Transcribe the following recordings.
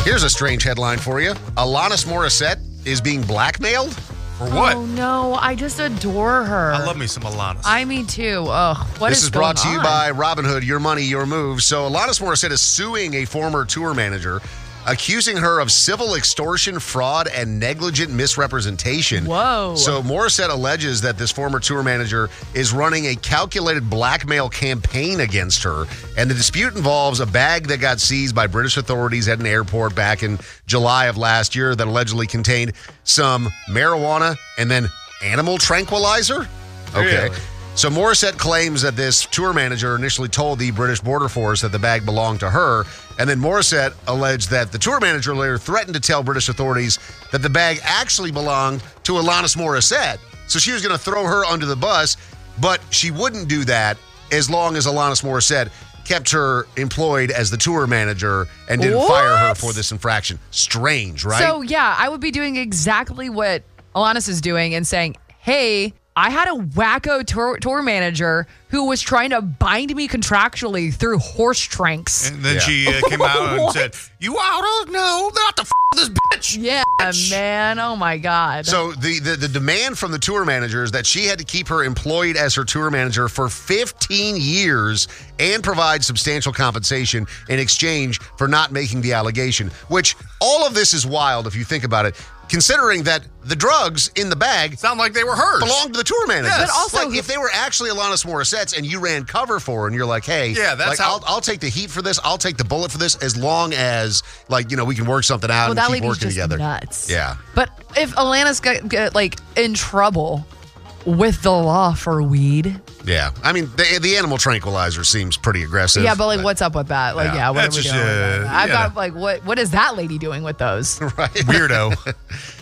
Here's a strange headline for you. Alanis Morissette is being blackmailed? For what? Oh, no. I just adore her. I love me some Alanis. Me too. Ugh. What This is brought to you going by Robinhood, Your Money, Your Move. So Alanis Morissette is suing a former tour manager, accusing her of civil extortion, fraud, and negligent misrepresentation. Whoa. So Morissette alleges that this former tour manager is running a calculated blackmail campaign against her. And the dispute involves a bag that got seized by British authorities at an airport back in July of last year that allegedly contained some marijuana and then animal tranquilizer. Okay. Really? So Morissette claims that this tour manager initially told the British Border Force that the bag belonged to her, and then Morissette alleged that the tour manager later threatened to tell British authorities that the bag actually belonged to Alanis Morissette. So she was going to throw her under the bus, but she wouldn't do that as long as Alanis Morissette kept her employed as the tour manager and didn't fire her for this infraction. Strange, right? So, yeah, I would be doing exactly what Alanis is doing and saying, hey, I had a wacko tour manager who was trying to bind me contractually through horse tranks. And then she came out and said, "You out of no, not the this bitch." Yeah, bitch. man. Oh, my God. So the demand from the tour manager is that she had to keep her employed as her tour manager for 15 years and provide substantial compensation in exchange for not making the allegation, which all of this is wild if you think about it, considering that the drugs in the bag Sound like they were hers. belonged to the tour manager. Yes. But also- like, if they were actually Alanis Morissette's and you ran cover for her and you're like, hey, Yeah, that's like, how- I'll take the heat for this, I'll take the bullet for this, as long as, like, you know, we can work something out well, and that keep lady's working just together. nuts. Yeah. But if Alanis got like in trouble with the law for weed, Yeah. I mean, the animal tranquilizer seems pretty aggressive. yeah, but like, what's up with that? Like, Yeah. what That's are we just, doing? With that? I've yeah. got like, what is that lady doing with those? Right. Weirdo.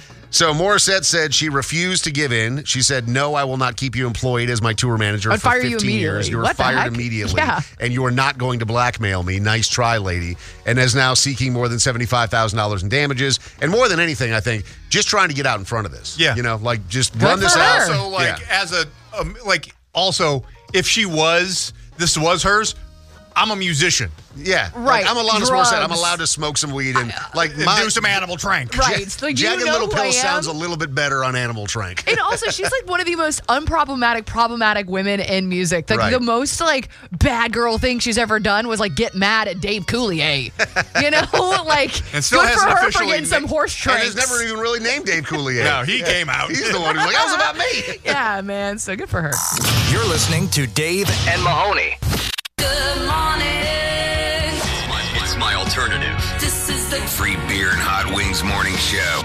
So Morissette said she refused to give in. She said, no, I will not keep you employed as my tour manager I'd for fire 15 you years. immediately. You were What the fired heck? immediately. Yeah. And you are not going to blackmail me. Nice try, lady. And is now seeking more than $75,000 in damages. And more than anything, I think, just trying to get out in front of this. Yeah. You know, like, just run this for out. her. Also, like, Yeah. as a, like, also, if this was hers, I'm a musician. Yeah. Right. Like, I'm Alanis Drugs. Morissette. I'm allowed to smoke some weed and, like, Do some animal trank. Right. So you Jagged know Little who I Pill am? sounds a little bit better on Animal Trank. And also, she's like one of the most problematic women in music. Like Right. the most like bad girl thing she's ever done was like get mad at Dave Coulier. You know, like And still good for hasn't her for officially getting some horse And tranks. is never even really named Dave Coulier. No, he came out. He's the one who's like, that was about me. Yeah, man. So good for her. You're listening to Dave and Mahoney. Good morning. It's my alternative. This is the Free beer and hot wings morning show.